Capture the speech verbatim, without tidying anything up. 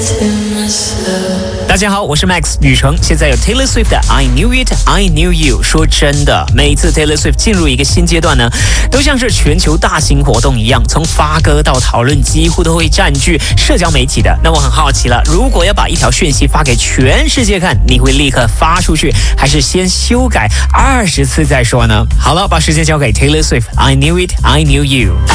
大家好，我是 Max 吕程，现在有 Taylor Swift 的 I Knew It, I Knew You。说真的，每一次 Taylor Swift 进入一个新阶段呢，都像是全球大型活动一样，从发歌到讨论，几乎都会占据社交媒体的。那我很好奇了，如果要把一条讯息发给全世界看，你会立刻发出去，还是先修改二十次再说呢？好了，把时间交给 Taylor Swift, I Knew It, I Knew You。